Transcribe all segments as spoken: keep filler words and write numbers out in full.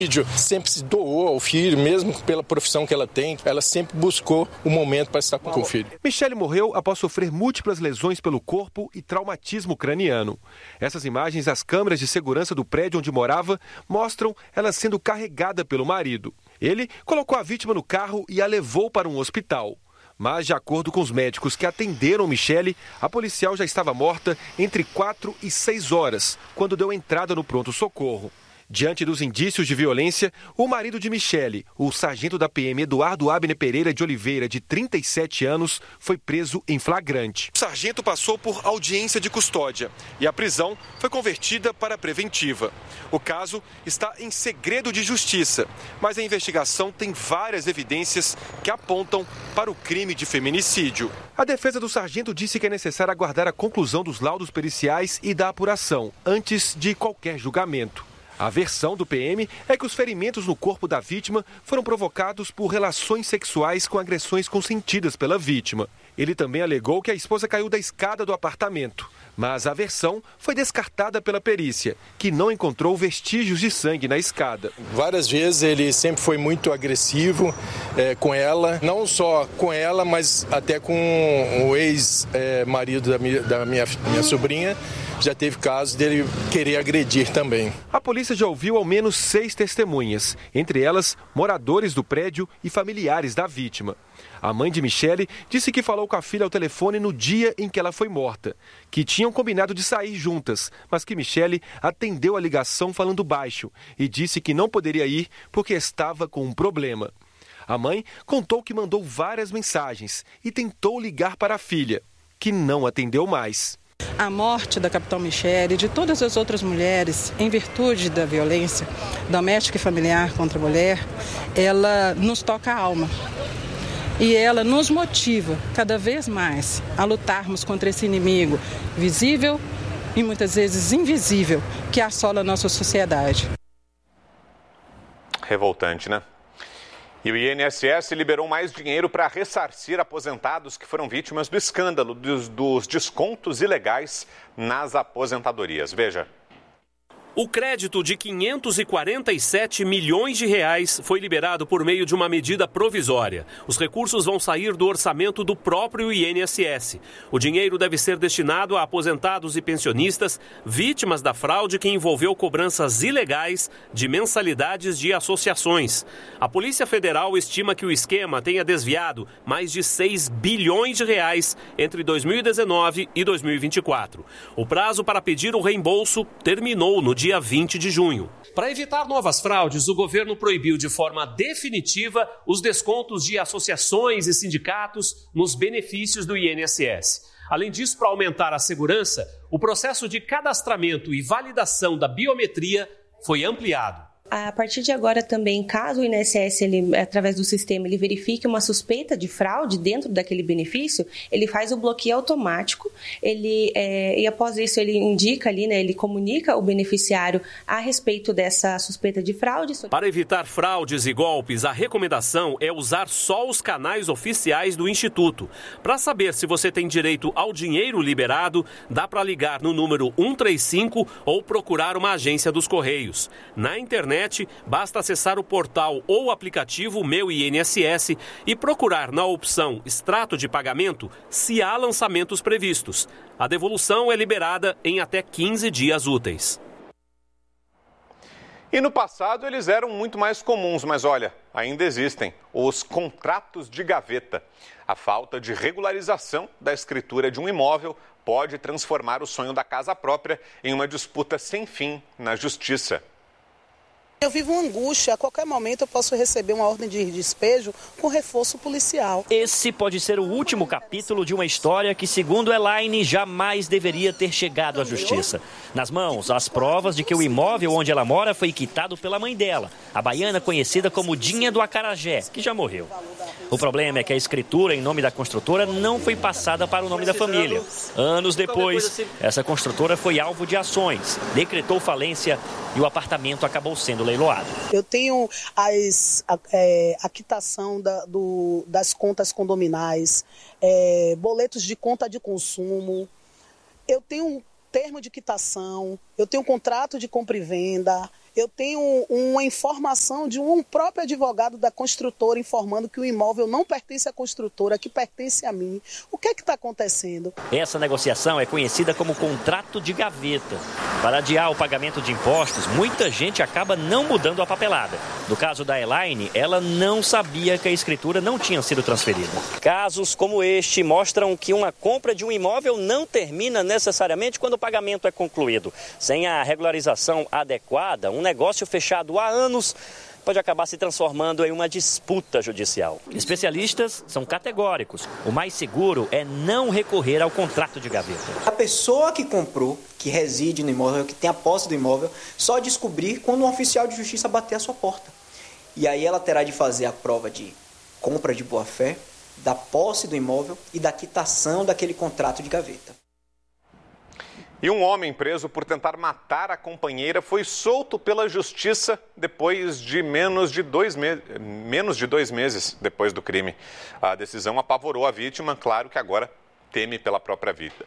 Sempre se doou ao filho, mesmo pela profissão que ela tem, ela sempre buscou o momento para estar com o filho. Michele morreu após sofrer múltiplas lesões pelo corpo e traumatismo craniano. Essas imagens das câmeras de segurança do prédio onde morava mostram ela sendo carregada pelo marido. Ele colocou a vítima no carro e a levou para um hospital. Mas, de acordo com os médicos que atenderam Michele, a policial já estava morta entre quatro e seis horas, quando deu entrada no pronto-socorro. Diante dos indícios de violência, o marido de Michele, o sargento da P M Eduardo Abner Pereira de Oliveira, de trinta e sete anos, foi preso em flagrante. O sargento passou por audiência de custódia e a prisão foi convertida para preventiva. O caso está em segredo de justiça, mas a investigação tem várias evidências que apontam para o crime de feminicídio. A defesa do sargento disse que é necessário aguardar a conclusão dos laudos periciais e da apuração, antes de qualquer julgamento. A versão do P M é que os ferimentos no corpo da vítima foram provocados por relações sexuais com agressões consentidas pela vítima. Ele também alegou que a esposa caiu da escada do apartamento, mas a versão foi descartada pela perícia, que não encontrou vestígios de sangue na escada. Várias vezes ele sempre foi muito agressivo é, com ela, não só com ela, mas até com o ex-marido da, minha, da minha, minha sobrinha. Já teve casos dele querer agredir também. A polícia já ouviu ao menos seis testemunhas, entre elas moradores do prédio e familiares da vítima. A mãe de Michele disse que falou com a filha ao telefone no dia em que ela foi morta, que tinham combinado de sair juntas, mas que Michele atendeu a ligação falando baixo e disse que não poderia ir porque estava com um problema. A mãe contou que mandou várias mensagens e tentou ligar para a filha, que não atendeu mais. A morte da capitã Michele e de todas as outras mulheres, em virtude da violência doméstica e familiar contra a mulher, ela nos toca a alma. E ela nos motiva cada vez mais a lutarmos contra esse inimigo visível e muitas vezes invisível que assola a nossa sociedade. Revoltante, né? E o I N S S liberou mais dinheiro para ressarcir aposentados que foram vítimas do escândalo dos, dos descontos ilegais nas aposentadorias. Veja. O crédito de quinhentos e quarenta e sete milhões de reais foi liberado por meio de uma medida provisória. Os recursos vão sair do orçamento do próprio I N S S. O dinheiro deve ser destinado a aposentados e pensionistas vítimas da fraude que envolveu cobranças ilegais de mensalidades de associações. A Polícia Federal estima que o esquema tenha desviado mais de seis bilhões de reais entre dois mil e dezenove e dois mil e vinte e quatro. O prazo para pedir o reembolso terminou no dia vinte de junho. Para evitar novas fraudes, o governo proibiu de forma definitiva os descontos de associações e sindicatos nos benefícios do I N S S. Além disso, para aumentar a segurança, o processo de cadastramento e validação da biometria foi ampliado. A partir de agora também, caso o I N S S, ele, através do sistema, ele verifique uma suspeita de fraude dentro daquele benefício, ele faz o bloqueio automático, ele, é, e após isso ele indica ali, né, ele comunica o beneficiário a respeito dessa suspeita de fraude. Para evitar fraudes e golpes, a recomendação é usar só os canais oficiais do Instituto. Para saber se você tem direito ao dinheiro liberado, dá para ligar no número um três cinco ou procurar uma agência dos Correios. Na internet, basta acessar o portal ou aplicativo Meu I N S S e procurar na opção Extrato de Pagamento se há lançamentos previstos. A devolução é liberada em até quinze dias úteis. E no passado eles eram muito mais comuns, mas olha, ainda existem os contratos de gaveta. A falta de regularização da escritura de um imóvel pode transformar o sonho da casa própria em uma disputa sem fim na justiça. Eu vivo uma angústia, a qualquer momento eu posso receber uma ordem de despejo com reforço policial. Esse pode ser o último capítulo de uma história que, segundo Elaine, jamais deveria ter chegado à justiça. Nas mãos, as provas de que o imóvel onde ela mora foi quitado pela mãe dela, a baiana conhecida como Dinha do Acarajé, que já morreu. O problema é que a escritura em nome da construtora não foi passada para o nome da família. Anos depois, essa construtora foi alvo de ações, decretou falência e o apartamento acabou sendo leiloado. Eu tenho as, a, é, a quitação da, do, das contas condominais, é, boletos de conta de consumo, eu tenho um termo de quitação, eu tenho um contrato de compra e venda, eu tenho uma informação de um próprio advogado da construtora informando que o imóvel não pertence à construtora, que pertence a mim. O que é que está acontecendo? Essa negociação é conhecida como contrato de gaveta. Para adiar o pagamento de impostos, muita gente acaba não mudando a papelada. No caso da Elaine, ela não sabia que a escritura não tinha sido transferida. Casos como este mostram que uma compra de um imóvel não termina necessariamente quando o pagamento é concluído. Sem a regularização adequada, um negócio fechado há anos pode acabar se transformando em uma disputa judicial. Especialistas são categóricos. O mais seguro é não recorrer ao contrato de gaveta. A pessoa que comprou, que reside no imóvel, que tem a posse do imóvel, só descobrir quando um oficial de justiça bater a sua porta. E aí ela terá de fazer a prova de compra de boa-fé, da posse do imóvel e da quitação daquele contrato de gaveta. E um homem preso por tentar matar a companheira foi solto pela justiça depois de menos de dois, me... menos de dois meses depois do crime. A decisão apavorou a vítima, claro que agora teme pela própria vida.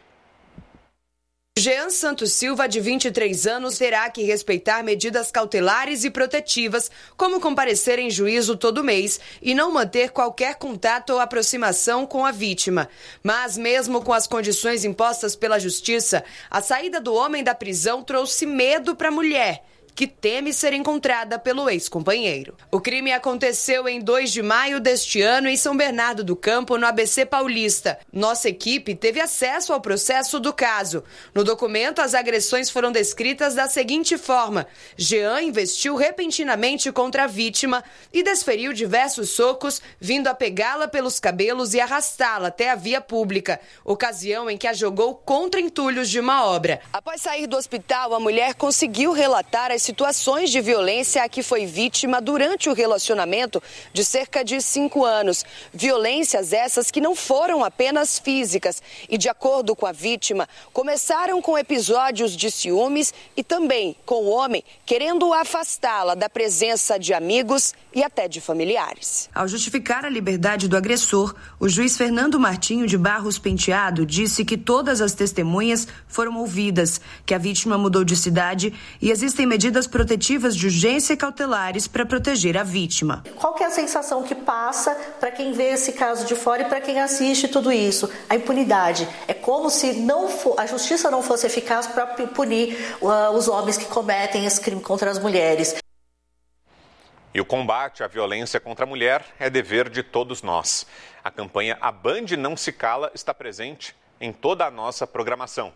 Jean Santos Silva, de vinte e três anos, terá que respeitar medidas cautelares e protetivas, como comparecer em juízo todo mês e não manter qualquer contato ou aproximação com a vítima. Mas, mesmo com as condições impostas pela justiça, a saída do homem da prisão trouxe medo para a mulher, que teme ser encontrada pelo ex-companheiro. O crime aconteceu em dois de maio deste ano em São Bernardo do Campo, no A B C Paulista. Nossa equipe teve acesso ao processo do caso. No documento, as agressões foram descritas da seguinte forma: Jean investiu repentinamente contra a vítima e desferiu diversos socos, vindo a pegá-la pelos cabelos e arrastá-la até a via pública, ocasião em que a jogou contra entulhos de uma obra. Após sair do hospital, a mulher conseguiu relatar as situações de violência a que foi vítima durante o relacionamento de cerca de cinco anos. Violências essas que não foram apenas físicas e, de acordo com a vítima, começaram com episódios de ciúmes e também com o homem querendo afastá-la da presença de amigos e até de familiares. Ao justificar a liberdade do agressor, o juiz Fernando Martinho de Barros Penteado disse que todas as testemunhas foram ouvidas, que a vítima mudou de cidade e existem medidas protetivas de urgência e cautelares para proteger a vítima. Qual que é a sensação que passa para quem vê esse caso de fora e para quem assiste tudo isso? A impunidade. É como se não for, a justiça não fosse eficaz para punir uh, os homens que cometem esse crime contra as mulheres. E o combate à violência contra a mulher é dever de todos nós. A campanha A Band Não Se Cala está presente em toda a nossa programação.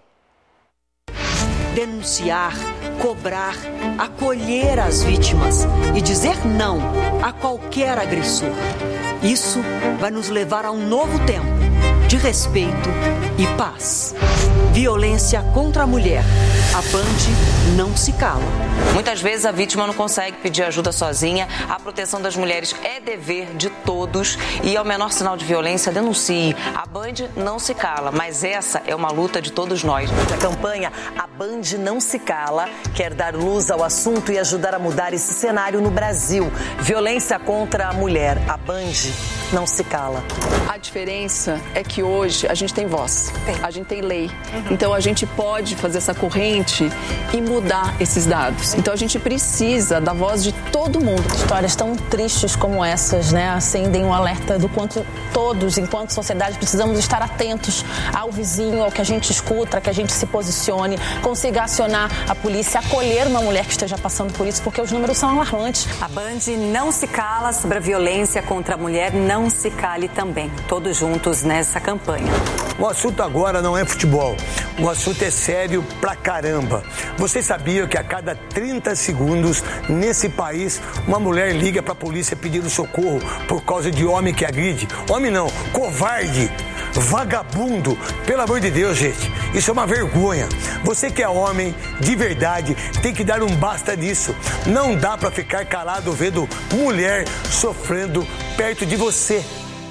Denunciar, cobrar, acolher as vítimas e dizer não a qualquer agressor. Isso vai nos levar a um novo tempo de respeito e paz. Violência contra a mulher. A Band não se cala. Muitas vezes a vítima não consegue pedir ajuda sozinha. A proteção das mulheres é dever de todos e ao menor sinal de violência, denuncie. A Band não se cala, mas essa é uma luta de todos nós. A campanha A Band Não Se Cala quer dar luz ao assunto e ajudar a mudar esse cenário no Brasil. Violência contra a mulher. A Band não se cala. A diferença é que hoje a gente tem voz, a gente tem lei. Então a gente pode fazer essa corrente e mudar esses dados. Então a gente precisa da voz de todo mundo. Histórias tão tristes como essas, né, acendem um alerta do quanto todos, enquanto sociedade, precisamos estar atentos ao vizinho, ao que a gente escuta, ao que a gente se posicione, consiga acionar a polícia, acolher uma mulher que esteja passando por isso, porque os números são alarmantes. A Band não se cala sobre a violência contra a mulher, não se cale também. Todos juntos nessa campanha. O assunto agora não é futebol. O assunto é sério pra caramba. Vocês sabiam que a cada trinta segundos, nesse país, uma mulher liga pra polícia pedindo socorro por causa de homem que agride? Homem não, covarde, vagabundo. Pelo amor de Deus, gente, isso é uma vergonha. Você que é homem, de verdade, tem que dar um basta nisso. Não dá pra ficar calado vendo mulher sofrendo perto de você.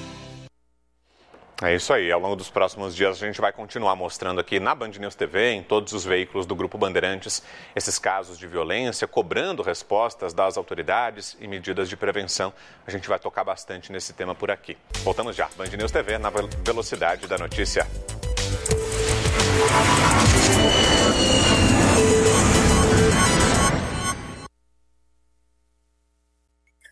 É isso aí, ao longo dos próximos dias a gente vai continuar mostrando aqui na Band News T V, em todos os veículos do Grupo Bandeirantes, esses casos de violência, cobrando respostas das autoridades e medidas de prevenção. A gente vai tocar bastante nesse tema por aqui. Voltamos já, Band News T V, na velocidade da notícia.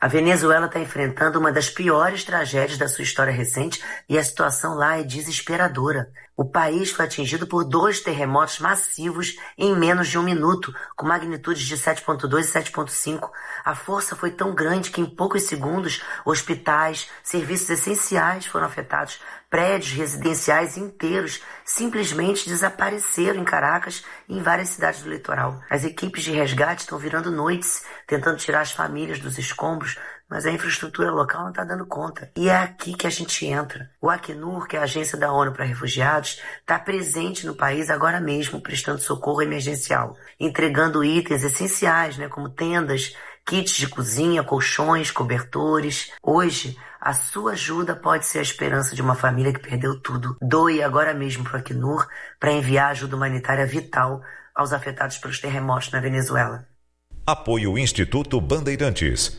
A Venezuela está enfrentando uma das piores tragédias da sua história recente e a situação lá é desesperadora. O país foi atingido por dois terremotos massivos em menos de um minuto, com magnitudes de sete ponto dois e sete ponto cinco. A força foi tão grande que em poucos segundos hospitais, serviços essenciais foram afetados, prédios residenciais inteiros simplesmente desapareceram em Caracas e em várias cidades do litoral. As equipes de resgate estão virando noites, tentando tirar as famílias dos escombros, mas a infraestrutura local não está dando conta. E é aqui que a gente entra. O Acnur, que é a agência da ONU para refugiados, está presente no país agora mesmo, prestando socorro emergencial, entregando itens essenciais, né, como tendas, kits de cozinha, colchões, cobertores. Hoje, a sua ajuda pode ser a esperança de uma família que perdeu tudo. Doe agora mesmo para o Acnur para enviar ajuda humanitária vital aos afetados pelos terremotos na Venezuela. Apoio Instituto Bandeirantes.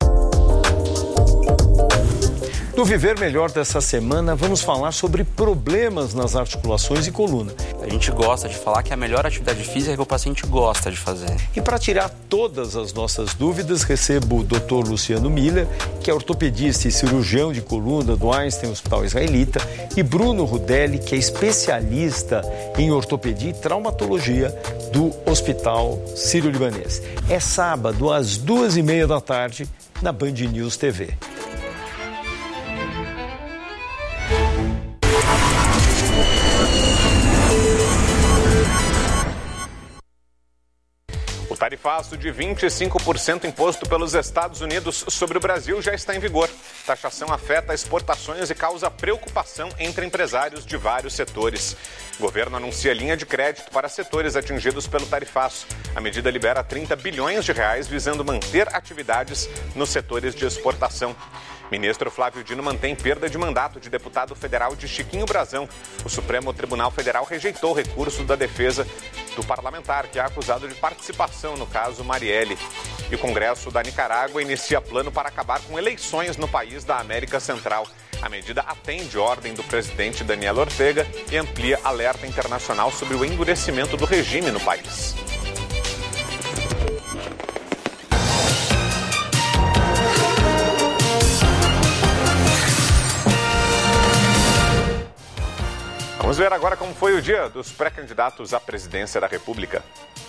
No Viver Melhor dessa semana, vamos falar sobre problemas nas articulações e coluna. A gente gosta de falar que a melhor atividade física é que o paciente gosta de fazer. E para tirar todas as nossas dúvidas, recebo o doutor Luciano Miller, que é ortopedista e cirurgião de coluna do Einstein Hospital Israelita, e Bruno Rudelli, que é especialista em ortopedia e traumatologia do Hospital Sírio-Libanês. É sábado, às duas e meia da tarde, na Band News T V. O tarifaço de vinte e cinco por cento imposto pelos Estados Unidos sobre o Brasil já está em vigor. Taxação afeta exportações e causa preocupação entre empresários de vários setores. O governo anuncia linha de crédito para setores atingidos pelo tarifaço. A medida libera trinta bilhões de reais visando manter atividades nos setores de exportação. Ministro Flávio Dino mantém perda de mandato de deputado federal de Chiquinho Brazão. O Supremo Tribunal Federal rejeitou o recurso da defesa do parlamentar, que é acusado de participação no caso Marielle. E o Congresso da Nicarágua inicia plano para acabar com eleições no país da América Central. A medida atende ordem do presidente Daniel Ortega e amplia alerta internacional sobre o endurecimento do regime no país. Vamos ver agora como foi o dia dos pré-candidatos à presidência da República.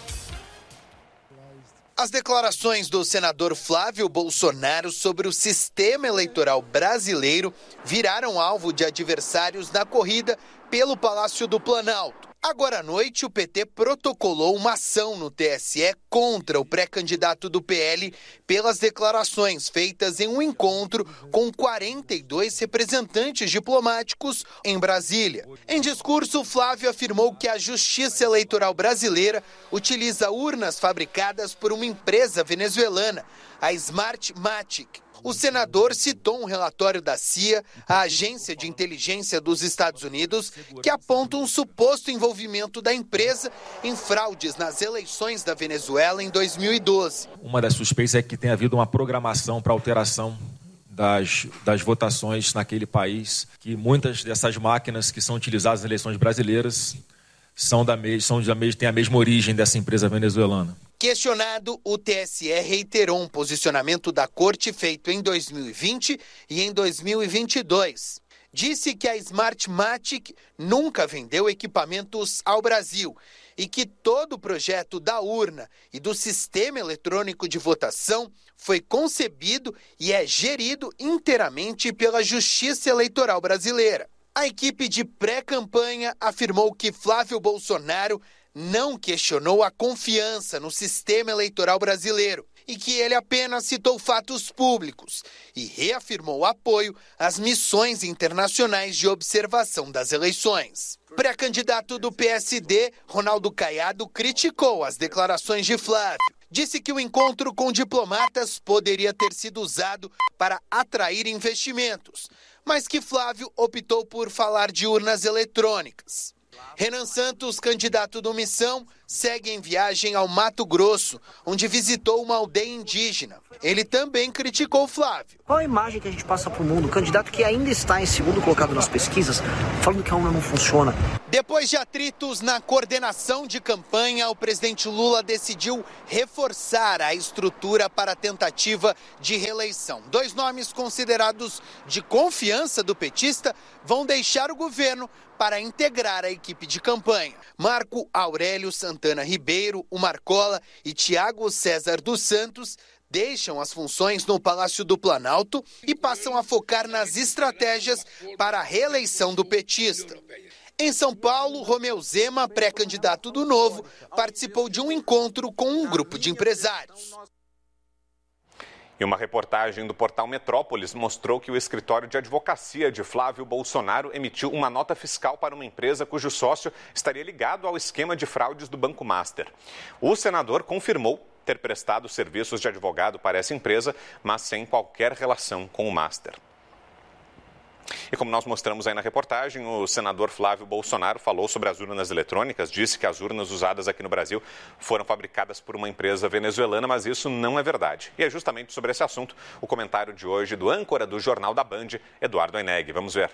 As declarações do senador Flávio Bolsonaro sobre o sistema eleitoral brasileiro viraram alvo de adversários na corrida pelo Palácio do Planalto. Agora à noite, o P T protocolou uma ação no T S E contra o pré-candidato do P L pelas declarações feitas em um encontro com quarenta e dois representantes diplomáticos em Brasília. Em discurso, Flávio afirmou que a Justiça Eleitoral brasileira utiliza urnas fabricadas por uma empresa venezuelana, a Smartmatic. O senador citou um relatório da C I A, a Agência de Inteligência dos Estados Unidos, que aponta um suposto envolvimento da empresa em fraudes nas eleições da Venezuela em dois mil e doze. Uma das suspeitas é que tenha havido uma programação para alteração das, das votações naquele país, que muitas dessas máquinas que são utilizadas nas eleições brasileiras são da mes- são da mes- têm a mesma origem dessa empresa venezuelana. Questionado, o T S E reiterou um posicionamento da Corte feito em dois mil e vinte e em dois mil e vinte e dois. Disse que a Smartmatic nunca vendeu equipamentos ao Brasil e que todo o projeto da urna e do sistema eletrônico de votação foi concebido e é gerido inteiramente pela Justiça Eleitoral brasileira. A equipe de pré-campanha afirmou que Flávio Bolsonaro não questionou a confiança no sistema eleitoral brasileiro e que ele apenas citou fatos públicos e reafirmou apoio às missões internacionais de observação das eleições. Pré-candidato do P S D, Ronaldo Caiado, criticou as declarações de Flávio. Disse que o encontro com diplomatas poderia ter sido usado para atrair investimentos, mas que Flávio optou por falar de urnas eletrônicas. Renan Santos, candidato do Missão, segue em viagem ao Mato Grosso, onde visitou uma aldeia indígena. Ele também criticou Flávio. Qual a imagem que a gente passa para o mundo? O candidato que ainda está em segundo colocado nas pesquisas, falando que a urna não funciona. Depois de atritos na coordenação de campanha, o presidente Lula decidiu reforçar a estrutura para a tentativa de reeleição. Dois nomes considerados de confiança do petista vão deixar o governo para integrar a equipe de campanha. Marco Aurélio Santana Ribeiro, o Marcola e Tiago César dos Santos deixam as funções no Palácio do Planalto e passam a focar nas estratégias para a reeleição do petista. Em São Paulo, Romeu Zema, pré-candidato do Novo, participou de um encontro com um grupo de empresários. E uma reportagem do portal Metrópolis mostrou que o escritório de advocacia de Flávio Bolsonaro emitiu uma nota fiscal para uma empresa cujo sócio estaria ligado ao esquema de fraudes do Banco Master. O senador confirmou ter prestado serviços de advogado para essa empresa, mas sem qualquer relação com o Master. E como nós mostramos aí na reportagem, o senador Flávio Bolsonaro falou sobre as urnas eletrônicas, disse que as urnas usadas aqui no Brasil foram fabricadas por uma empresa venezuelana, mas isso não é verdade. E é justamente sobre esse assunto o comentário de hoje do âncora do Jornal da Band, Eduardo Eneg. Vamos ver.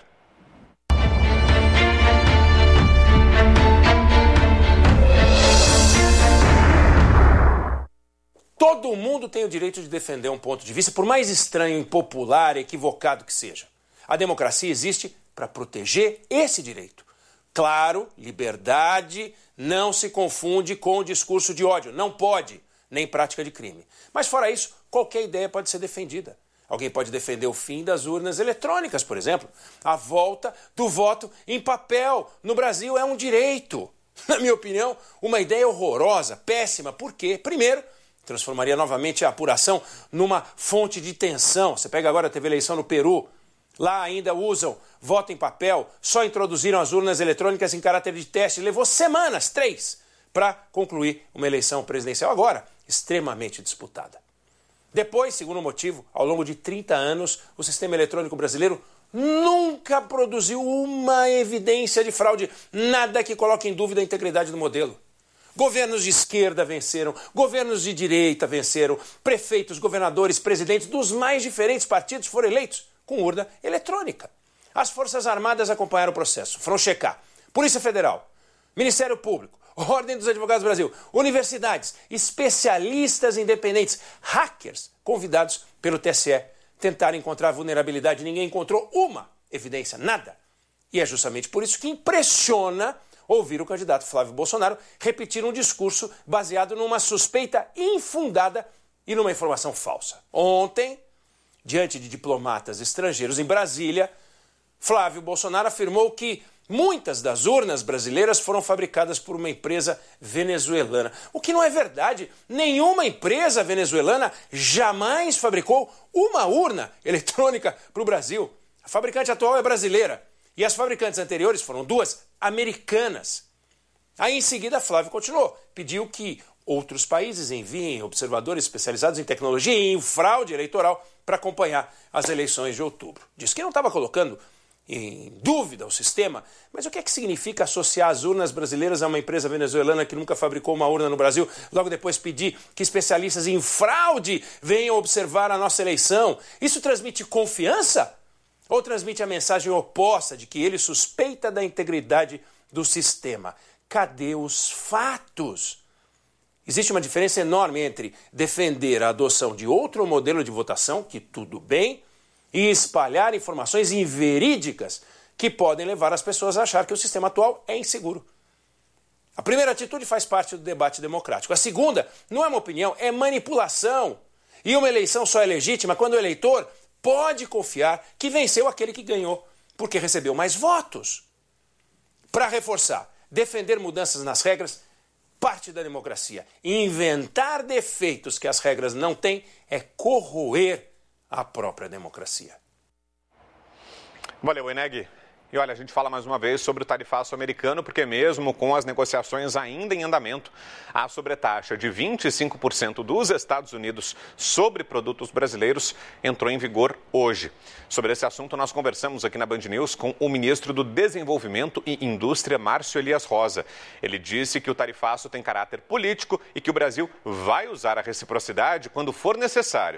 Todo mundo tem o direito de defender um ponto de vista, por mais estranho, impopular, equivocado que seja. A democracia existe para proteger esse direito. Claro, liberdade não se confunde com o discurso de ódio. Não pode, nem prática de crime. Mas fora isso, qualquer ideia pode ser defendida. Alguém pode defender o fim das urnas eletrônicas, por exemplo. A volta do voto em papel no Brasil é um direito. Na minha opinião, uma ideia horrorosa, péssima. Por quê? Primeiro, transformaria novamente a apuração numa fonte de tensão. Você pega agora, teve eleição no Peru. Lá ainda usam voto em papel, só introduziram as urnas eletrônicas em caráter de teste. Levou semanas, três, para concluir uma eleição presidencial agora extremamente disputada. Depois, segundo motivo, ao longo de trinta anos, o sistema eletrônico brasileiro nunca produziu uma evidência de fraude, nada que coloque em dúvida a integridade do modelo. Governos de esquerda venceram, governos de direita venceram, prefeitos, governadores, presidentes dos mais diferentes partidos foram eleitos com urna eletrônica. As Forças Armadas acompanharam o processo, foram checar. Polícia Federal, Ministério Público, Ordem dos Advogados do Brasil, universidades, especialistas independentes, hackers convidados pelo T S E, tentaram encontrar vulnerabilidade. Ninguém encontrou uma evidência, nada. E é justamente por isso que impressiona ouvir o candidato Flávio Bolsonaro repetir um discurso baseado numa suspeita infundada e numa informação falsa. Ontem, diante de diplomatas estrangeiros em Brasília, Flávio Bolsonaro afirmou que muitas das urnas brasileiras foram fabricadas por uma empresa venezuelana. O que não é verdade. Nenhuma empresa venezuelana jamais fabricou uma urna eletrônica para o Brasil. A fabricante atual é brasileira e as fabricantes anteriores foram duas americanas. Aí em seguida Flávio continuou, pediu que outros países enviem observadores especializados em tecnologia e em fraude eleitoral para acompanhar as eleições de outubro. Disse que não estava colocando em dúvida o sistema, mas o que é que significa associar as urnas brasileiras a uma empresa venezuelana que nunca fabricou uma urna no Brasil, logo depois pedir que especialistas em fraude venham observar a nossa eleição? Isso transmite confiança? Ou transmite a mensagem oposta de que ele suspeita da integridade do sistema? Cadê os fatos? Existe uma diferença enorme entre defender a adoção de outro modelo de votação, que tudo bem, e espalhar informações inverídicas que podem levar as pessoas a achar que o sistema atual é inseguro. A primeira atitude faz parte do debate democrático. A segunda não é uma opinião, é manipulação. E uma eleição só é legítima quando o eleitor pode confiar que venceu aquele que ganhou, porque recebeu mais votos. Para reforçar, defender mudanças nas regras, parte da democracia. Inventar defeitos que as regras não têm é corroer a própria democracia. Valeu, Eneg. E olha, a gente fala mais uma vez sobre o tarifaço americano, porque mesmo com as negociações ainda em andamento, a sobretaxa de vinte e cinco por cento dos Estados Unidos sobre produtos brasileiros entrou em vigor hoje. Sobre esse assunto, nós conversamos aqui na Band News com o ministro do Desenvolvimento e Indústria, Márcio Elias Rosa. Ele disse que o tarifaço tem caráter político e que o Brasil vai usar a reciprocidade quando for necessário.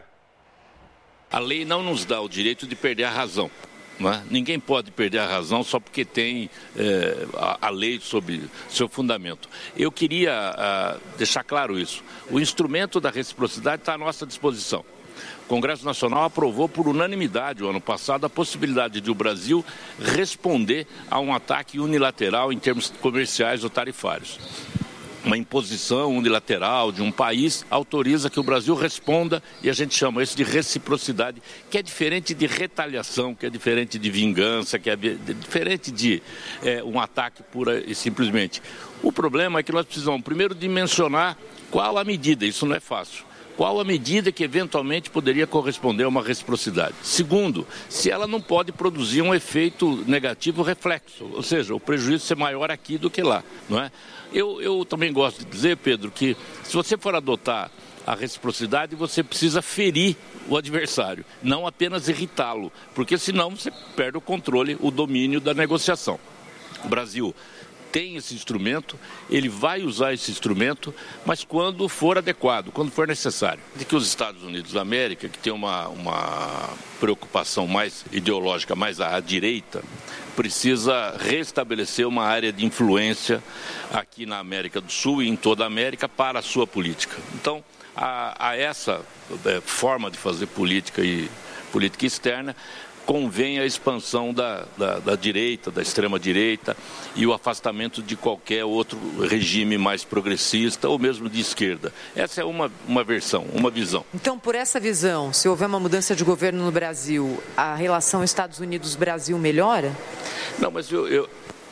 A lei não nos dá o direito de perder a razão. Não é? Ninguém pode perder a razão só porque tem é, a, a lei sobre seu fundamento. Eu queria a, deixar claro isso. O instrumento da reciprocidade está à nossa disposição. O Congresso Nacional aprovou por unanimidade o ano passado a possibilidade de o Brasil responder a um ataque unilateral em termos comerciais ou tarifários. Uma imposição unilateral de um país autoriza que o Brasil responda, e a gente chama isso de reciprocidade, que é diferente de retaliação, que é diferente de vingança, que é diferente de é, um ataque pura e simplesmente. O problema é que nós precisamos primeiro dimensionar qual a medida, isso não é fácil. Qual a medida que eventualmente poderia corresponder a uma reciprocidade? Segundo, se ela não pode produzir um efeito negativo reflexo, ou seja, o prejuízo ser maior aqui do que lá, não é? Eu, eu também gosto de dizer, Pedro, que se você for adotar a reciprocidade, você precisa ferir o adversário, não apenas irritá-lo, porque senão você perde o controle, o domínio da negociação. O Brasil tem esse instrumento, ele vai usar esse instrumento, mas quando for adequado, quando for necessário. De que os Estados Unidos da América, que tem uma, uma preocupação mais ideológica, mais à direita, precisa restabelecer uma área de influência aqui na América do Sul e em toda a América para a sua política. Então, a, a essa é, forma de fazer política e política externa, convém a expansão da, da, da direita, da extrema-direita e o afastamento de qualquer outro regime mais progressista ou mesmo de esquerda. Essa é uma, uma versão, uma visão. Então, por essa visão, se houver uma mudança de governo no Brasil, a relação Estados Unidos-Brasil melhora? Não, mas eu... eu...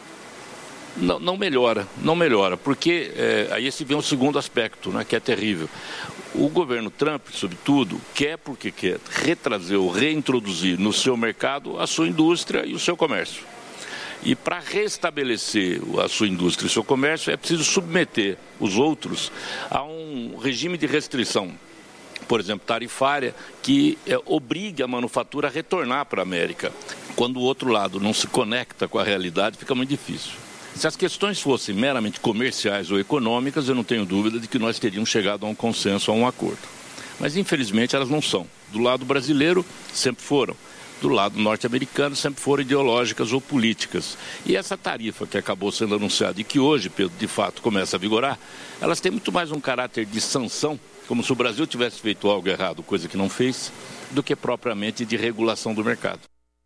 Não, não melhora, não melhora, porque é, aí esse vem um segundo aspecto, né, que é terrível. O governo Trump, sobretudo, quer porque quer retrazer ou reintroduzir no seu mercado a sua indústria e o seu comércio. E para restabelecer a sua indústria e o seu comércio é preciso submeter os outros a um regime de restrição, por exemplo, tarifária, que é, obrigue a manufatura a retornar para a América. Quando o outro lado não se conecta com a realidade, fica muito difícil. Se as questões fossem meramente comerciais ou econômicas, eu não tenho dúvida de que nós teríamos chegado a um consenso, a um acordo. Mas, infelizmente, elas não são. Do lado brasileiro, sempre foram. Do lado norte-americano, sempre foram ideológicas ou políticas. E essa tarifa que acabou sendo anunciada e que hoje, Pedro, de fato, começa a vigorar, elas têm muito mais um caráter de sanção, como se o Brasil tivesse feito algo errado, coisa que não fez, do que propriamente de regulação do mercado.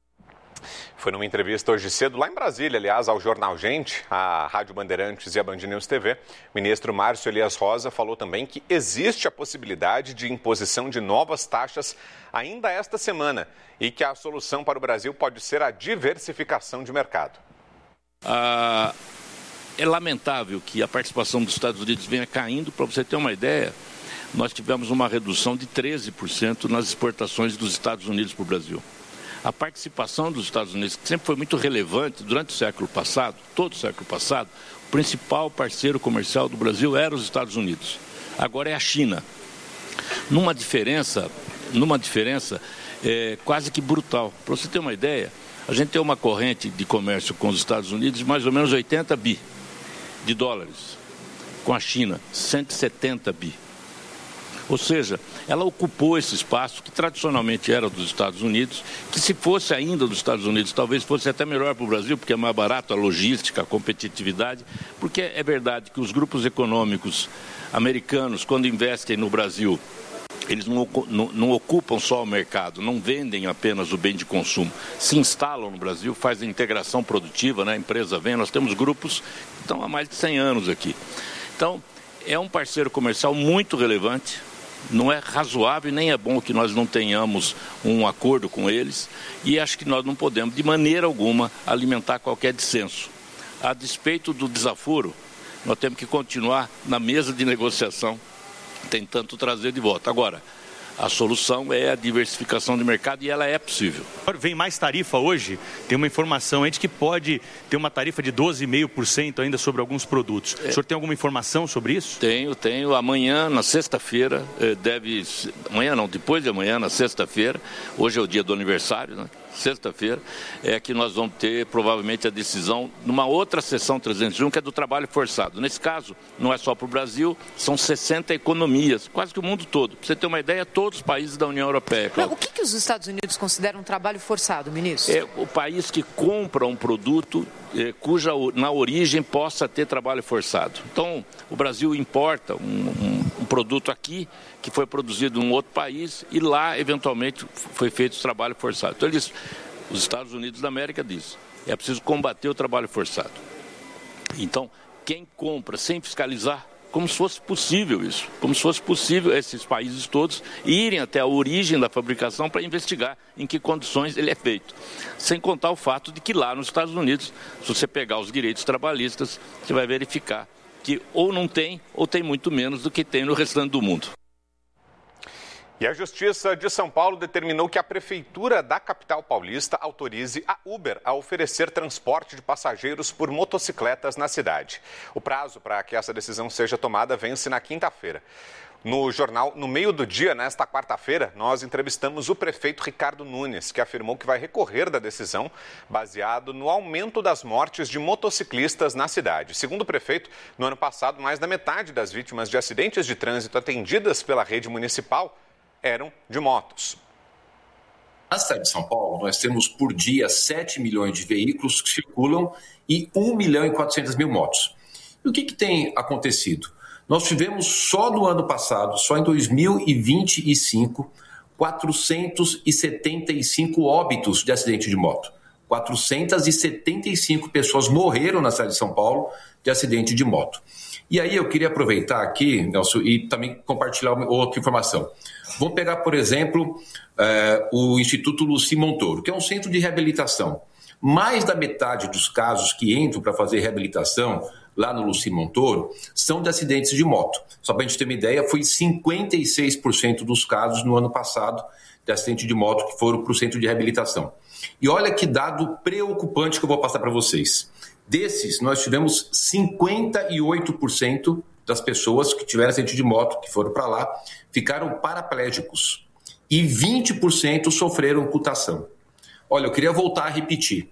Foi numa entrevista hoje cedo, lá em Brasília, aliás, ao Jornal Gente, a Rádio Bandeirantes e a Band News T V, o ministro Márcio Elias Rosa falou também que existe a possibilidade de imposição de novas taxas ainda esta semana e que a solução para o Brasil pode ser a diversificação de mercado. Ah, é lamentável que a participação dos Estados Unidos venha caindo. Para você ter uma ideia, nós tivemos uma redução de treze por cento nas exportações dos Estados Unidos para o Brasil. A participação dos Estados Unidos, que sempre foi muito relevante durante o século passado, todo o século passado, o principal parceiro comercial do Brasil era os Estados Unidos. Agora é a China. Numa diferença, numa diferença é, quase que brutal. Para você ter uma ideia, a gente tem uma corrente de comércio com os Estados Unidos de mais ou menos oitenta bi de dólares. Com a China, cento e setenta bi. Ou seja, ela ocupou esse espaço que tradicionalmente era dos Estados Unidos, que se fosse ainda dos Estados Unidos, talvez fosse até melhor para o Brasil, porque é mais barato a logística, a competitividade, porque é verdade que os grupos econômicos americanos, quando investem no Brasil, eles não, não, não ocupam só o mercado, não vendem apenas o bem de consumo, se instalam no Brasil, fazem integração produtiva, né? A empresa vem, nós temos grupos que estão há mais de cem anos aqui. Então, é um parceiro comercial muito relevante. Não é razoável e nem é bom que nós não tenhamos um acordo com eles, e acho que nós não podemos, de maneira alguma, alimentar qualquer dissenso. A despeito do desaforo, nós temos que continuar na mesa de negociação, tentando trazer de volta. Agora, A solução é a diversificação de mercado e ela é possível. Vem mais tarifa hoje, tem uma informação aí de que pode ter uma tarifa de doze vírgula cinco por cento ainda sobre alguns produtos. É. O senhor tem alguma informação sobre isso? Tenho, tenho. Amanhã, na sexta-feira, deve... Amanhã não, depois de amanhã, na sexta-feira, hoje é o dia do aniversário, né? Sexta-feira, é que nós vamos ter provavelmente a decisão numa outra sessão trezentos e um, que é do trabalho forçado. Nesse caso, não é só para o Brasil, são sessenta economias, quase que o mundo todo. Para você ter uma ideia, todos os países da União Europeia. Mas o que, que os Estados Unidos consideram um trabalho forçado, ministro? É o país que compra um produto é, cuja na origem possa ter trabalho forçado. Então, o Brasil importa um, um, um produto aqui que foi produzido em um outro país e lá, eventualmente, foi feito o trabalho forçado. Então, eles, os Estados Unidos da América dizem, é preciso combater o trabalho forçado. Então, quem compra sem fiscalizar, como se fosse possível isso, como se fosse possível esses países todos irem até a origem da fabricação para investigar em que condições ele é feito. Sem contar o fato de que lá nos Estados Unidos, se você pegar os direitos trabalhistas, você vai verificar que ou não tem, ou tem muito menos do que tem no restante do mundo. E a Justiça de São Paulo determinou que a Prefeitura da capital paulista autorize a Uber a oferecer transporte de passageiros por motocicletas na cidade. O prazo para que essa decisão seja tomada vence na quinta-feira. No jornal No Meio do Dia, nesta quarta-feira, nós entrevistamos o prefeito Ricardo Nunes, que afirmou que vai recorrer da decisão baseado no aumento das mortes de motociclistas na cidade. Segundo o prefeito, no ano passado, mais da metade das vítimas de acidentes de trânsito atendidas pela rede municipal eram de motos. Na cidade de São Paulo, nós temos por dia sete milhões de veículos que circulam e um milhão e quatrocentas mil motos. E o que, que tem acontecido? Nós tivemos só no ano passado, só em dois mil e vinte e cinco, quatrocentos e setenta e cinco óbitos de acidente de moto. quatrocentas e setenta e cinco pessoas morreram na cidade de São Paulo de acidente de moto. E aí eu queria aproveitar aqui, Nelson, e também compartilhar outra informação. Vamos pegar, por exemplo, eh, o Instituto Luci Montoro, que é um centro de reabilitação. Mais da metade dos casos que entram para fazer reabilitação lá no Luci Montoro são de acidentes de moto. Só para a gente ter uma ideia, foi cinquenta e seis por cento dos casos no ano passado de acidente de moto que foram para o centro de reabilitação. E olha que dado preocupante que eu vou passar para vocês. Desses, nós tivemos cinquenta e oito por cento das pessoas que tiveram acidente de moto, que foram para lá, ficaram paraplégicos. E vinte por cento sofreram amputação. Olha, eu queria voltar a repetir.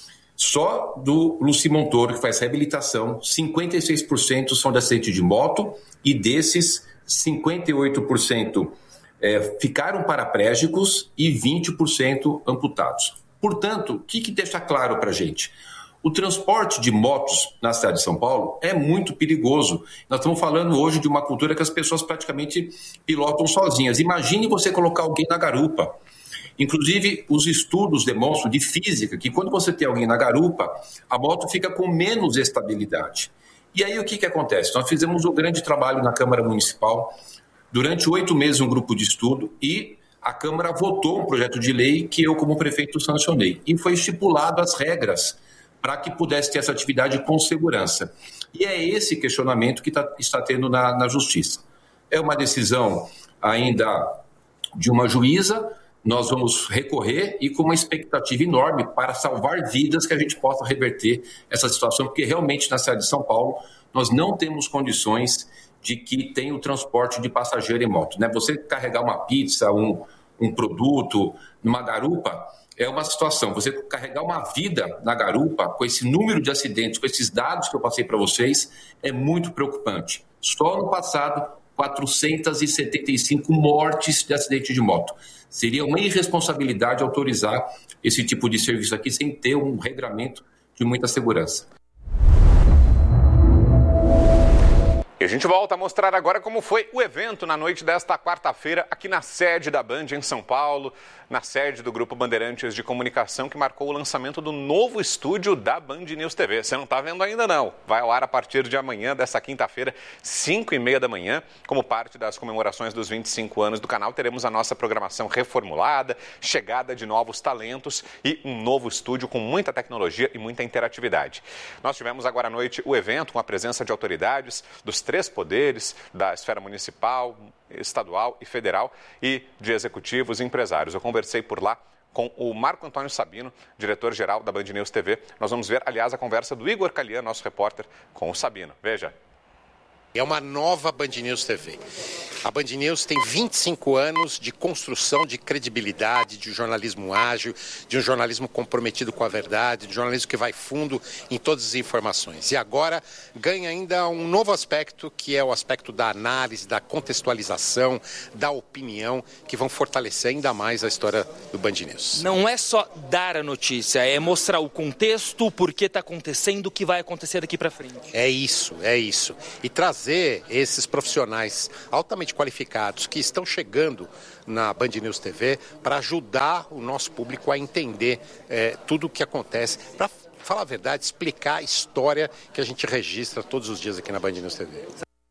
Só do Luci Montoro, que faz reabilitação, cinquenta e seis por cento são de acidente de moto, e desses, cinquenta e oito por cento é, ficaram paraplégicos e vinte por cento amputados. Portanto, o que, que deixa claro para a gente? O transporte de motos na cidade de São Paulo é muito perigoso. Nós estamos falando hoje de uma cultura que as pessoas praticamente pilotam sozinhas. Imagine você colocar alguém na garupa. Inclusive, os estudos demonstram de física que quando você tem alguém na garupa, a moto fica com menos estabilidade. E aí o que, que acontece? Nós fizemos um grande trabalho na Câmara Municipal, durante oito meses um grupo de estudo, e a Câmara votou um projeto de lei que eu, como prefeito, sancionei. E foi estipulado as regras para que pudesse ter essa atividade com segurança. E é esse questionamento que tá, está tendo na, na Justiça. É uma decisão ainda de uma juíza, nós vamos recorrer e com uma expectativa enorme para salvar vidas, que a gente possa reverter essa situação, porque realmente na cidade de São Paulo nós não temos condições de que tenha o transporte de passageiro em moto. Né? Você carregar uma pizza, um, um produto numa garupa, é uma situação. Você carregar uma vida na garupa, com esse número de acidentes, com esses dados que eu passei para vocês, é muito preocupante. Só no passado, quatrocentas e setenta e cinco mortes de acidente de moto. Seria uma irresponsabilidade autorizar esse tipo de serviço aqui sem ter um regramento de muita segurança. E a gente volta a mostrar agora como foi o evento na noite desta quarta-feira aqui na sede da Band em São Paulo, na sede do Grupo Bandeirantes de Comunicação, que marcou o lançamento do novo estúdio da Band News T V. Você não está vendo ainda não, vai ao ar a partir de amanhã, dessa quinta-feira, cinco e meia da manhã. Como parte das comemorações dos vinte e cinco anos do canal, teremos a nossa programação reformulada, chegada de novos talentos e um novo estúdio com muita tecnologia e muita interatividade. Nós tivemos agora à noite o evento com a presença de autoridades dos três poderes, da esfera municipal, estadual e federal, e de executivos e empresários. Eu conversei por lá com o Marco Antônio Sabino, diretor-geral da Band News T V. Nós vamos ver, aliás, a conversa do Igor Calian, nosso repórter, com o Sabino. Veja. É uma nova Band News T V. A Band News tem vinte e cinco anos de construção de credibilidade, de jornalismo ágil, de um jornalismo comprometido com a verdade, de um jornalismo que vai fundo em todas as informações. E agora ganha ainda um novo aspecto, que é o aspecto da análise, da contextualização, da opinião, que vão fortalecer ainda mais a história do Band News. Não é só dar a notícia, é mostrar o contexto, o porquê está acontecendo, o que vai acontecer daqui para frente. É isso, é isso. E trazer esses profissionais altamente qualificados que estão chegando na Band News T V para ajudar o nosso público a entender é, tudo o que acontece, para falar a verdade, explicar a história que a gente registra todos os dias aqui na Band News T V.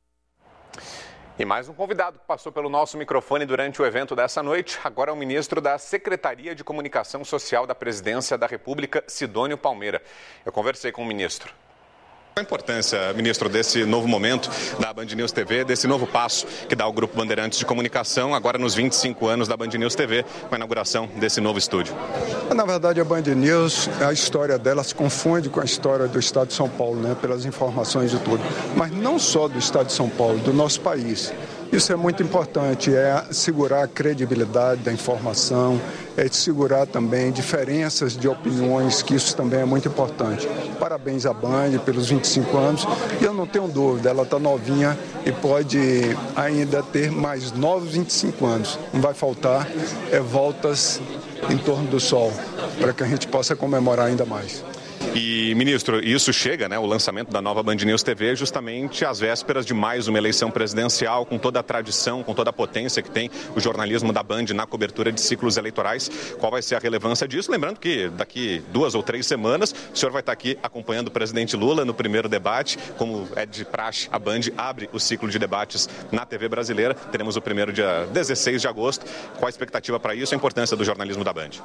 E mais um convidado que passou pelo nosso microfone durante o evento dessa noite. Agora é o ministro da Secretaria de Comunicação Social da Presidência da República, Sidônio Palmeira. Eu conversei com o ministro. Qual a importância, ministro, desse novo momento da Band News T V, desse novo passo que dá o Grupo Bandeirantes de Comunicação, agora nos vinte e cinco anos da Band News T V, com a inauguração desse novo estúdio? Na verdade, a Band News, a história dela se confunde com a história do Estado de São Paulo, né, pelas informações e tudo. Mas não só do Estado de São Paulo, do nosso país. Isso é muito importante, é segurar a credibilidade da informação, é segurar também diferenças de opiniões, que isso também é muito importante. Parabéns à Band pelos vinte e cinco anos, e eu não tenho dúvida, ela está novinha e pode ainda ter mais novos vinte e cinco anos. Não vai faltar é, voltas em torno do sol, para que a gente possa comemorar ainda mais. E, ministro, isso chega, né, o lançamento da nova Band News T V, justamente às vésperas de mais uma eleição presidencial, com toda a tradição, com toda a potência que tem o jornalismo da Band na cobertura de ciclos eleitorais. Qual vai ser a relevância disso? Lembrando que daqui duas ou três semanas o senhor vai estar aqui acompanhando o presidente Lula no primeiro debate. Como é de praxe, a Band abre o ciclo de debates na T V brasileira. Teremos o primeiro dia dezesseis de agosto. Qual a expectativa para isso e a importância do jornalismo da Band?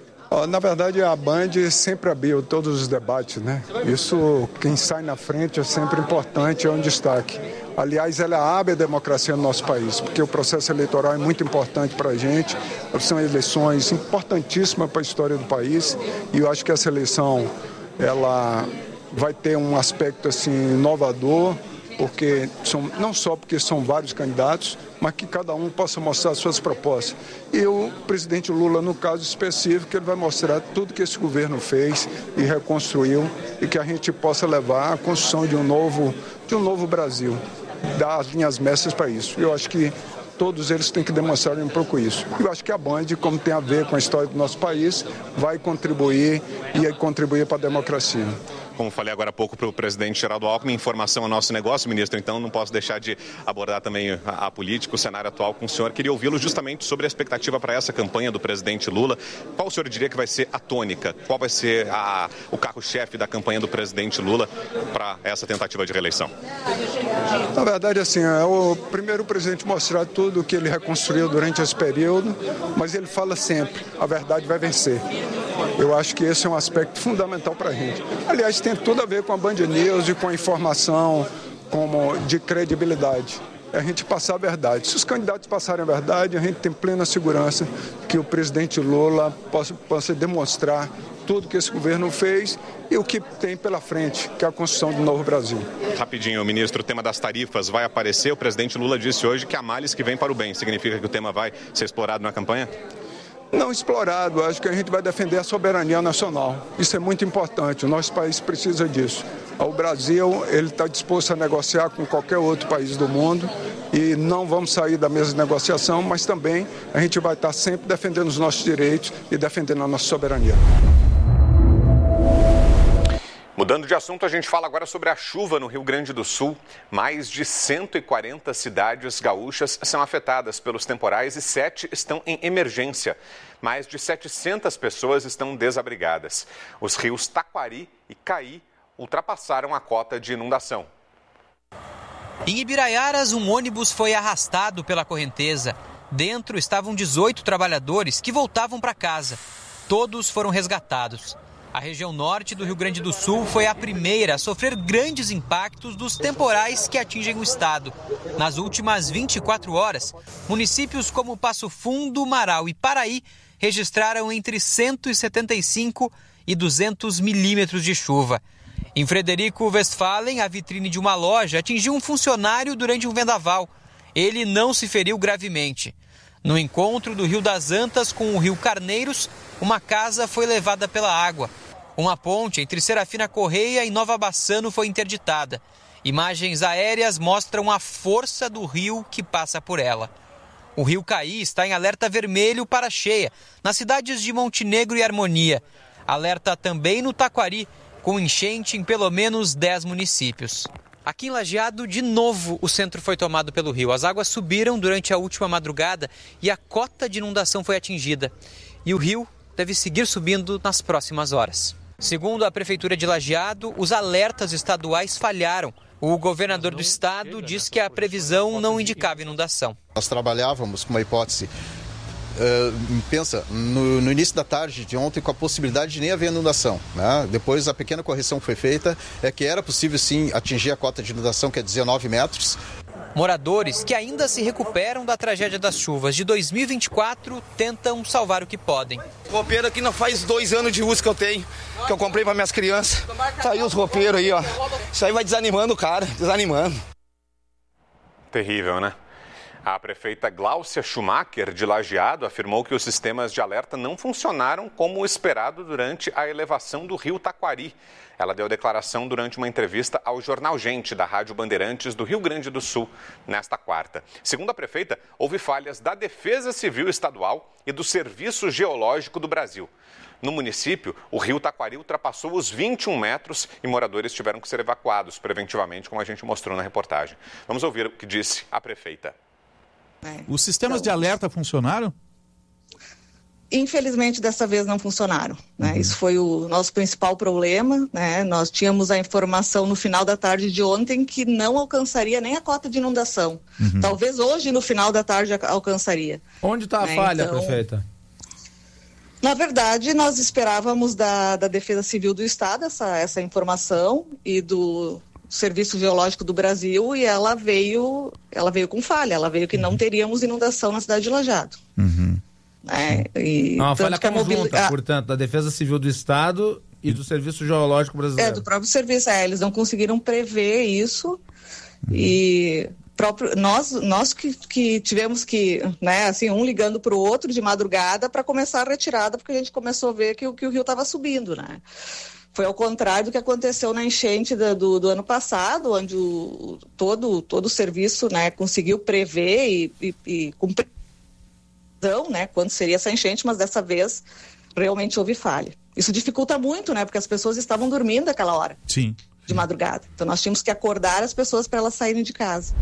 Na verdade, a Band sempre abriu todos os debates, né? Isso, quem sai na frente é sempre importante, é um destaque. Aliás, ela abre a democracia no nosso país, porque o processo eleitoral é muito importante para a gente. São eleições importantíssimas para a história do país, e eu acho que essa eleição, ela vai ter um aspecto assim inovador, porque são, não só porque são vários candidatos, mas que cada um possa mostrar suas propostas. E o presidente Lula, no caso específico, ele vai mostrar tudo que esse governo fez e reconstruiu, e que a gente possa levar à construção de um novo, de um novo Brasil, dar as linhas mestras para isso. Eu acho que todos eles têm que demonstrar um pouco isso. Eu acho que a Band, como tem a ver com a história do nosso país, vai contribuir e contribuir para a democracia. Como falei agora há pouco para o presidente Geraldo Alckmin, informação é nosso negócio, ministro, então não posso deixar de abordar também a, a política, o cenário atual com o senhor. Queria ouvi-lo justamente sobre a expectativa para essa campanha do presidente Lula. Qual o senhor diria que vai ser a tônica? Qual vai ser a, o carro-chefe da campanha do presidente Lula para essa tentativa de reeleição? Na verdade, assim, é o primeiro presidente mostrar tudo o que ele reconstruiu durante esse período, mas ele fala sempre, a verdade vai vencer. Eu acho que esse é um aspecto fundamental para a gente. Aliás, tem tudo a ver com a Band News e com a informação como de credibilidade. É a gente passar a verdade. Se os candidatos passarem a verdade, a gente tem plena segurança que o presidente Lula possa, possa demonstrar tudo que esse governo fez e o que tem pela frente, que é a construção do novo Brasil. Rapidinho, ministro, o tema das tarifas vai aparecer. O presidente Lula disse hoje que há males que vêm para o bem. Significa que o tema vai ser explorado na campanha? Não explorado, acho que a gente vai defender a soberania nacional. Isso é muito importante, o nosso país precisa disso. O Brasil, ele está disposto a negociar com qualquer outro país do mundo e não vamos sair da mesma negociação, mas também a gente vai estar sempre defendendo os nossos direitos e defendendo a nossa soberania. Mudando de assunto, a gente fala agora sobre a chuva no Rio Grande do Sul. Mais de cento e quarenta cidades gaúchas são afetadas pelos temporais e sete estão em emergência. Mais de setecentas pessoas estão desabrigadas. Os rios Taquari e Caí ultrapassaram a cota de inundação. Em Ibiraiaras, um ônibus foi arrastado pela correnteza. Dentro estavam dezoito trabalhadores que voltavam para casa. Todos foram resgatados. A região norte do Rio Grande do Sul foi a primeira a sofrer grandes impactos dos temporais que atingem o estado. Nas últimas vinte e quatro horas, municípios como Passo Fundo, Marau e Paraí registraram entre cento e setenta e cinco e duzentos milímetros de chuva. Em Frederico Westphalen, a vitrine de uma loja atingiu um funcionário durante um vendaval. Ele não se feriu gravemente. No encontro do Rio das Antas com o Rio Carneiros, uma casa foi levada pela água. Uma ponte entre Serafina Correia e Nova Bassano foi interditada. Imagens aéreas mostram a força do rio que passa por ela. O Rio Caí está em alerta vermelho para cheia, nas cidades de Montenegro e Harmonia. Alerta também no Taquari, com enchente em pelo menos dez municípios. Aqui em Lajeado, de novo, o centro foi tomado pelo rio. As águas subiram durante a última madrugada e a cota de inundação foi atingida. E o rio deve seguir subindo nas próximas horas. Segundo a Prefeitura de Lajeado, os alertas estaduais falharam. O governador do estado diz que a previsão não indicava inundação. Nós trabalhávamos com uma hipótese, uh, pensa, no, no início da tarde de ontem com a possibilidade de nem haver inundação, né? Depois a pequena correção que foi feita é que era possível sim atingir a cota de inundação, que é dezenove metros. Moradores que ainda se recuperam da tragédia das chuvas de dois mil e vinte e quatro tentam salvar o que podem. Roupeiro aqui não faz dois anos de uso que eu tenho, que eu comprei para minhas crianças. Tá aí os roupeiros aí, ó. Isso aí vai desanimando o cara, desanimando. Terrível, né? A prefeita Gláucia Schumacher, de Lajeado, afirmou que os sistemas de alerta não funcionaram como esperado durante a elevação do rio Taquari. Ela deu declaração durante uma entrevista ao Jornal Gente, da Rádio Bandeirantes do Rio Grande do Sul, nesta quarta. Segundo a prefeita, houve falhas da Defesa Civil Estadual e do Serviço Geológico do Brasil. No município, o rio Taquari ultrapassou os vinte e um metros e moradores tiveram que ser evacuados preventivamente, como a gente mostrou na reportagem. Vamos ouvir o que disse a prefeita. Os sistemas de alerta funcionaram? Infelizmente, dessa vez não funcionaram, né? Uhum. Isso foi o nosso principal problema, né? Nós tínhamos a informação no final da tarde de ontem que não alcançaria nem a cota de inundação. Uhum. Talvez hoje, no final da tarde, alcançaria. Onde está a né? falha, então, prefeita? Na verdade, nós esperávamos da, da Defesa Civil do Estado essa, essa informação e do Serviço Geológico do Brasil, e ela veio, ela veio com falha, ela veio que não teríamos inundação na cidade de Lajeado. Uhum. É, e uma falha que conjunta, mobili... ah, portanto, da Defesa Civil do Estado e do Serviço Geológico Brasileiro. É, do próprio serviço, é, eles não conseguiram prever isso, uhum. e próprio, nós, nós que, que tivemos que, né, assim, um ligando para o outro de madrugada para começar a retirada, porque a gente começou a ver que, que o rio estava subindo, né. Foi ao contrário do que aconteceu na enchente do, do, do ano passado, onde o, todo, todo o serviço, né, conseguiu prever e, e, e cumprir, né, quando seria essa enchente, mas dessa vez realmente houve falha. Isso dificulta muito, né, porque as pessoas estavam dormindo naquela hora. Sim. De madrugada. Então nós tínhamos que acordar as pessoas para elas saírem de casa.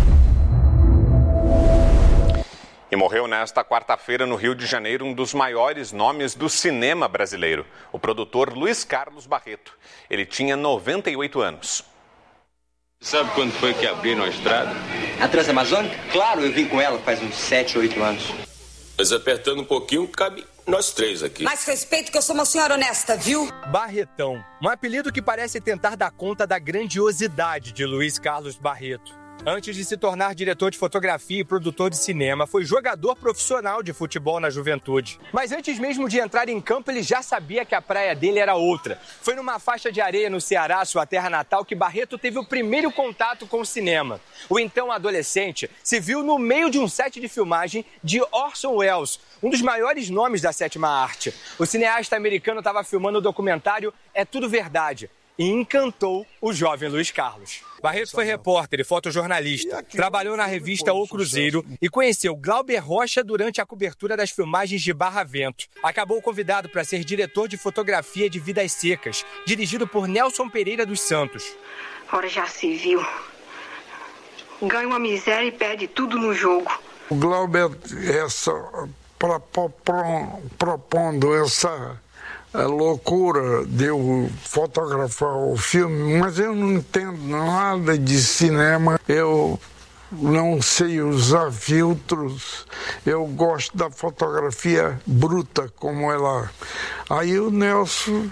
E morreu nesta quarta-feira no Rio de Janeiro um dos maiores nomes do cinema brasileiro, o produtor Luiz Carlos Barreto. Ele tinha noventa e oito anos. Sabe quando foi que abriram a estrada? A Transamazônica? Claro, eu vim com ela faz uns sete, oito anos. Mas apertando um pouquinho, cabe nós três aqui. Mais respeito que eu sou uma senhora honesta, viu? Barretão, um apelido que parece tentar dar conta da grandiosidade de Luiz Carlos Barreto. Antes de se tornar diretor de fotografia e produtor de cinema, foi jogador profissional de futebol na juventude. Mas antes mesmo de entrar em campo, ele já sabia que a praia dele era outra. Foi numa faixa de areia no Ceará, sua terra natal, que Barreto teve o primeiro contato com o cinema. O então adolescente se viu no meio de um set de filmagem de Orson Welles, um dos maiores nomes da sétima arte. O cineasta americano estava filmando o documentário É Tudo Verdade e encantou o jovem Luiz Carlos. Barreto foi repórter e fotojornalista, trabalhou na revista O Cruzeiro e conheceu Glauber Rocha durante a cobertura das filmagens de Barra Vento. Acabou convidado para ser diretor de fotografia de Vidas Secas, dirigido por Nelson Pereira dos Santos. Ora já se viu. Ganha uma miséria e perde tudo no jogo. O Glauber, essa, pra, pra, pra, propondo essa... a loucura de eu fotografar o filme, mas eu não entendo nada de cinema, eu não sei usar filtros, eu gosto da fotografia bruta como ela. Aí o Nelson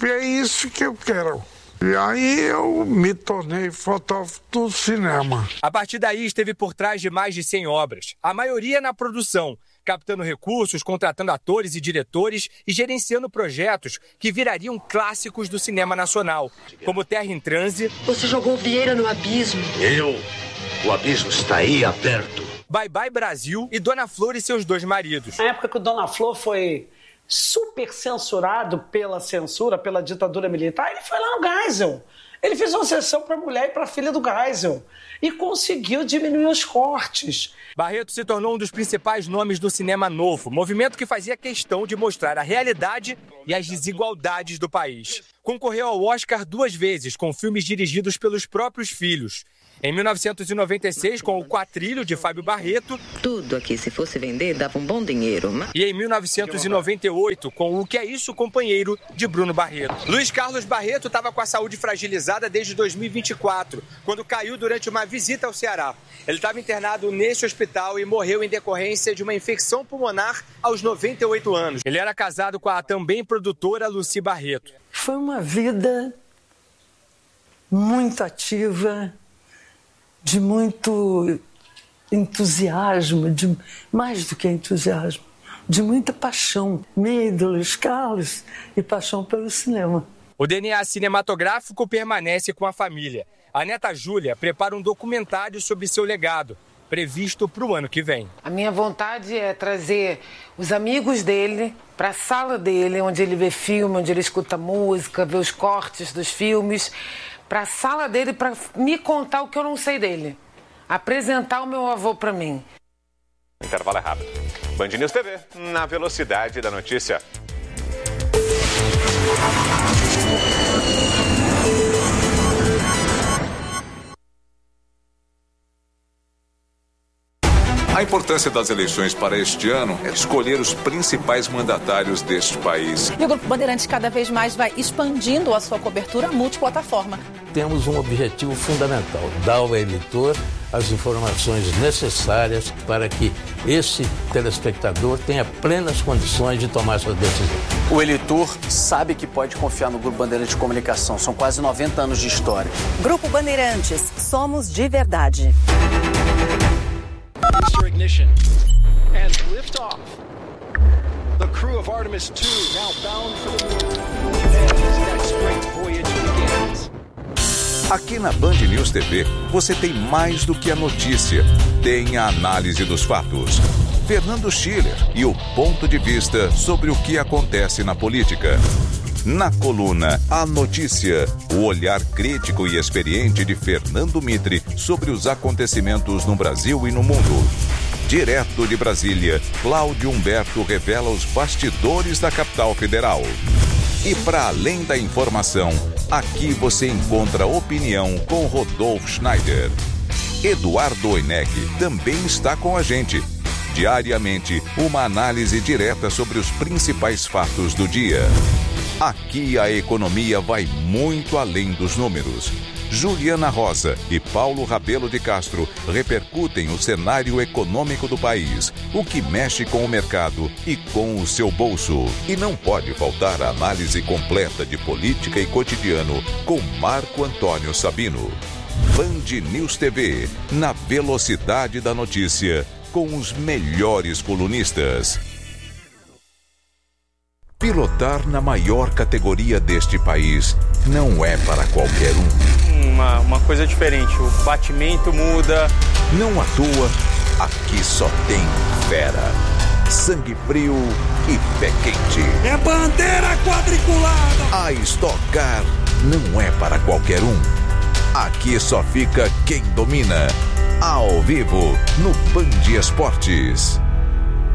E é isso que eu quero. E aí eu me tornei fotógrafo do cinema. A partir daí esteve por trás de mais de cem obras, a maioria na produção, captando recursos, contratando atores e diretores e gerenciando projetos que virariam clássicos do cinema nacional, como Terra em Transe. Você jogou Vieira no abismo. Eu? O abismo está aí aberto. Bye Bye Brasil e Dona Flor e seus dois maridos. Na época que o Dona Flor foi super censurado pela censura, pela ditadura militar, ele foi lá no Geisel. Ele fez uma sessão para a mulher e para a filha do Geisel e conseguiu diminuir os cortes. Barreto se tornou um dos principais nomes do cinema novo, movimento que fazia questão de mostrar a realidade e as desigualdades do país. Concorreu ao Oscar duas vezes com filmes dirigidos pelos próprios filhos. Em mil novecentos e noventa e seis, com o Quatrilho, de Fábio Barreto. Tudo aqui, se fosse vender, dava um bom dinheiro. Mas... E em mil novecentos e noventa e oito, com O Que É Isso, Companheiro, de Bruno Barreto. Luiz Carlos Barreto estava com a saúde fragilizada desde dois mil e vinte e quatro, quando caiu durante uma visita ao Ceará. Ele estava internado nesse hospital e morreu em decorrência de uma infecção pulmonar aos noventa e oito anos. Ele era casado com a também produtora Lucy Barreto. Foi uma vida muito ativa, de muito entusiasmo, de mais do que entusiasmo, de muita paixão. Meu ídolo, Luiz Carlos, e paixão pelo cinema. O D N A cinematográfico permanece com a família. A neta Júlia prepara um documentário sobre seu legado, previsto para o ano que vem. A minha vontade é trazer os amigos dele para a sala dele, onde ele vê filme, onde ele escuta música, vê os cortes dos filmes, para a sala dele, para me contar o que eu não sei dele. Apresentar o meu avô para mim. O intervalo é rápido. Band News T V, na velocidade da notícia. A importância das eleições para este ano é escolher os principais mandatários deste país. E o Grupo Bandeirantes cada vez mais vai expandindo a sua cobertura multiplataforma. Temos um objetivo fundamental, dar ao eleitor as informações necessárias para que esse telespectador tenha plenas condições de tomar sua decisão. O eleitor sabe que pode confiar no Grupo Bandeirantes de Comunicação. São quase noventa anos de história. Grupo Bandeirantes, somos de verdade. Ignition and lift off. The crew of Artemis two now bound for the moon. And its next great voyage begins. Aqui na Band News T V, você tem mais do que a notícia. Tem a análise dos fatos. Fernando Schiller e o ponto de vista sobre o que acontece na política. Na coluna A Notícia, o olhar crítico e experiente de Fernando Mitre sobre os acontecimentos no Brasil e no mundo. Direto de Brasília, Cláudio Humberto revela os bastidores da capital federal. E para além da informação, aqui você encontra opinião com Rodolfo Schneider. Eduardo Oineg também está com a gente. Diariamente, uma análise direta sobre os principais fatos do dia. Aqui a economia vai muito além dos números. Juliana Rosa e Paulo Rabelo de Castro repercutem o cenário econômico do país, o que mexe com o mercado e com o seu bolso. E não pode faltar a análise completa de política e cotidiano com Marco Antônio Sabino. Band News T V, na velocidade da notícia, com os melhores colunistas. Pilotar na maior categoria deste país não é para qualquer um. Uma, uma coisa diferente, o batimento muda. Não à toa, aqui só tem fera. Sangue frio e pé quente. É bandeira quadriculada! A Stock Car não é para qualquer um. Aqui só fica quem domina. Ao vivo, no Band Esportes.